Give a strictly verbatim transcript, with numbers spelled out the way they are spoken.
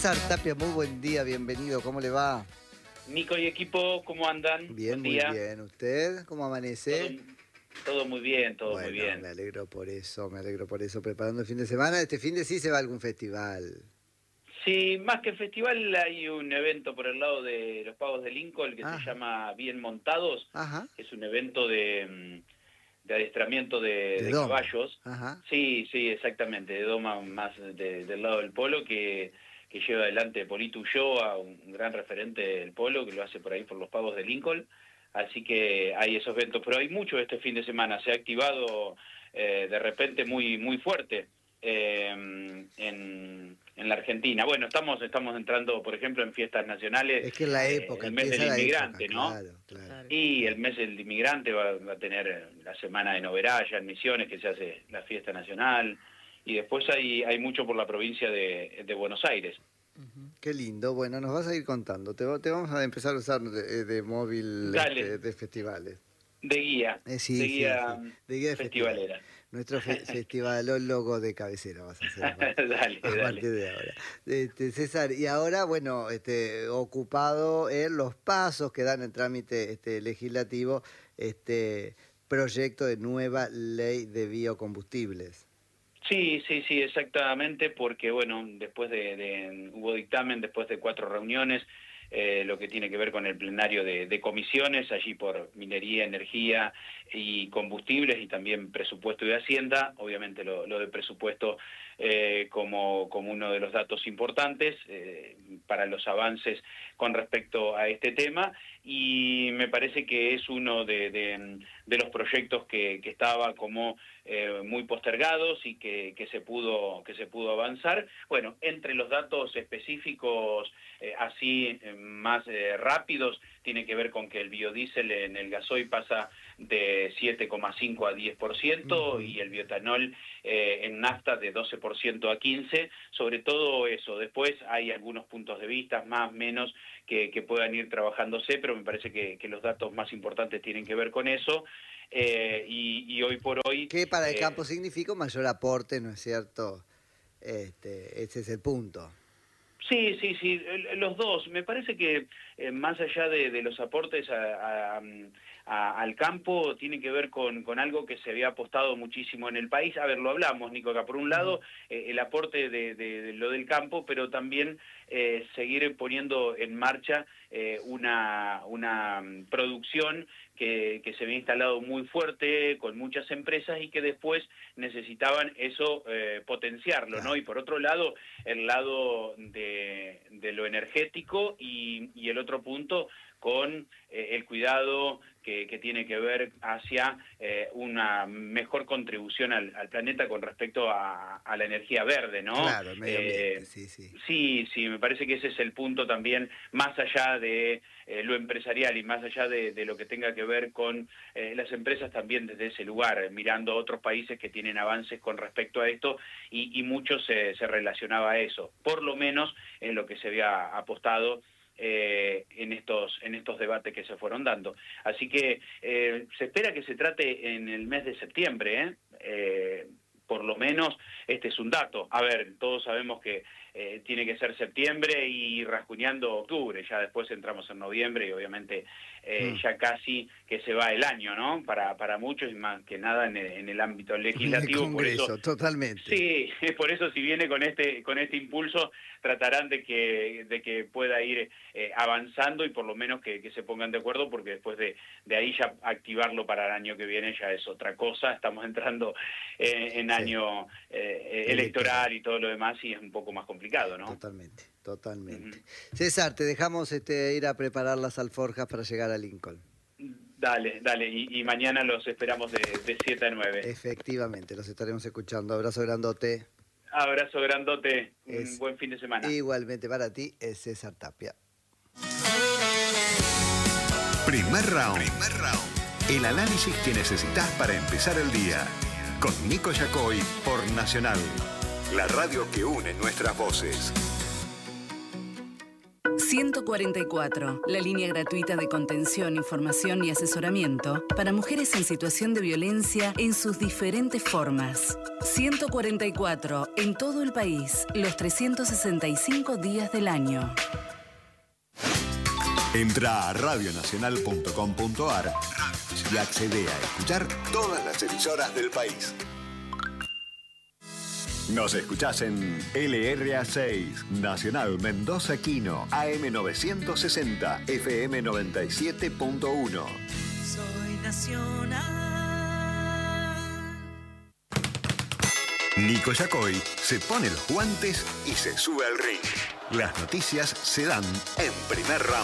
César Tapia, muy buen día, bienvenido, ¿cómo le va? Nico y equipo, ¿cómo andan? Bien, Buen muy día. bien. ¿Usted cómo amanece? Todo, todo muy bien, todo Bueno, muy bien. me alegro por eso, me alegro por eso. Preparando el fin de semana, este fin de sí se va a algún festival. Sí, más que festival hay un evento por el lado de los Pagos de Lincoln que Ajá. se llama Bien Montados. Ajá. Es un evento de, mm, de adiestramiento de, De de doma. caballos. Ajá. Sí, sí, exactamente, de doma más de- del lado del polo que, que lleva adelante Polito Ulloa, un, un gran referente del polo que lo hace por ahí por los Pagos de Lincoln. Así que hay esos eventos, pero hay mucho este fin de semana. Se ha activado eh, de repente muy muy fuerte eh, en, en la Argentina. Bueno, estamos estamos entrando, por ejemplo, en fiestas nacionales, Es que es la eh, época, el mes del empieza la época, inmigrante, ¿no? claro, claro. Y el mes del inmigrante va, va a tener la semana de Noveraya en Misiones, que se hace la fiesta nacional, y después hay hay mucho por la provincia de, de Buenos Aires. Qué lindo, bueno, nos vas a ir contando. Te, te vamos a empezar a usar de, de móvil Dale, este, de festivales. de guía, Eh, sí, de sí, guía sí, de guía de festivales. festivalera. Nuestro fe festivalólogo de cabecera vas a hacer a partir, Dale, a dale. partir de ahora. Este, César, y ahora, bueno, este, ocupado en los pasos que dan el trámite este, legislativo, este proyecto de nueva ley de biocombustibles. Sí, sí, sí, exactamente, porque bueno, después de, de hubo dictamen, después de cuatro reuniones, eh, lo que tiene que ver con el plenario de, de comisiones, allí por minería, energía y combustibles y también presupuesto y hacienda, obviamente lo, lo de presupuesto eh, como, como uno de los datos importantes eh, para los avances con respecto a este tema, y me parece que es uno de, de, de los proyectos que, que estaba como eh, muy postergados y que, que se pudo que se pudo avanzar. Bueno, entre los datos específicos eh, así eh, más eh, rápidos, tiene que ver con que el biodiesel en el gasoil pasa de siete coma cinco a diez por ciento uh-huh. y el bioetanol eh, en nafta de doce por ciento a quince por ciento, sobre todo eso. Después hay algunos puntos de vista, más, menos, que, que puedan ir trabajándose, pero me parece que, que los datos más importantes tienen que ver con eso. Eh, y, y hoy por hoy... Que para el eh, campo significa un mayor aporte, ¿no es cierto? Este, ese es el punto. Sí, sí, sí, los dos. Me parece que eh, más allá de, de los aportes a, a, a, al campo, tiene que ver con, con algo que se había apostado muchísimo en el país. A ver, lo hablamos, Nico, acá por un lado eh, el aporte de, de, de lo del campo, pero también eh, seguir poniendo en marcha eh, una, una producción que, que se había instalado muy fuerte con muchas empresas y que después necesitaban eso eh, potenciarlo, ¿no? Y por otro lado, el lado de, de lo energético y, y el otro punto con eh, el cuidado que, que tiene que ver hacia eh, una mejor contribución al, al planeta con respecto a, a la energía verde, ¿no? Claro, el medio ambiente, eh, sí, sí. Sí, sí, me parece que ese es el punto también, más allá de eh, lo empresarial y más allá de, de lo que tenga que ver con eh, las empresas también desde ese lugar, mirando a otros países que tienen avances con respecto a esto y, y mucho se, se relacionaba a eso, por lo menos en lo que se había apostado Eh, en estos en estos debates que se fueron dando. Así que eh, se espera que se trate en el mes de septiembre, ¿eh? Eh, por lo menos este es un dato. A ver, todos sabemos que eh, tiene que ser septiembre y rasguñando octubre, ya después entramos en noviembre y obviamente eh, mm. ya casi que se va el año, ¿no? Para para muchos y más que nada en el, en el ámbito legislativo. En el Congreso, por eso, totalmente. Sí, por eso si viene con este con este impulso tratarán de que de que pueda ir eh, avanzando y por lo menos que, que se pongan de acuerdo, porque después de, de ahí ya activarlo para el año que viene ya es otra cosa. Estamos entrando eh, en sí. año eh, electoral, electoral y todo lo demás y es un poco más complicado, ¿no? Totalmente, totalmente. Uh-huh. César, te dejamos este, ir a preparar las alforjas para llegar a Lincoln. Dale, dale, y, y mañana los esperamos de, de siete a nueve. Efectivamente, los estaremos escuchando. Abrazo grandote. Abrazo grandote, es, un buen fin de semana. Igualmente para ti, es César Tapia. Primer round. Primer round. El análisis que necesitas para empezar el día. Con Nico Yacoy por Nacional. La radio que une nuestras voces. ciento cuarenta y cuatro, la línea gratuita de contención, información y asesoramiento para mujeres en situación de violencia en sus diferentes formas. ciento cuarenta y cuatro, en todo el país, los trescientos sesenta y cinco días del año. Entra a radio nacional punto com punto a r y accede a escuchar todas las emisoras del país. Nos escuchás en L R A seis, Nacional Mendoza Quino, A M novecientos sesenta, F M noventa y siete punto uno. Soy nacional. Nico Yacoy se pone los guantes y se sube al ring. Las noticias se dan en primer round.